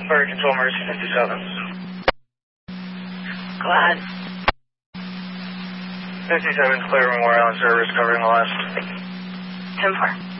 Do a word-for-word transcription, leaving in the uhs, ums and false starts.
Fire Control, Mercy fifty-seven. Go ahead. fifty-seven, clear Memorial Island service covering the last. ten four.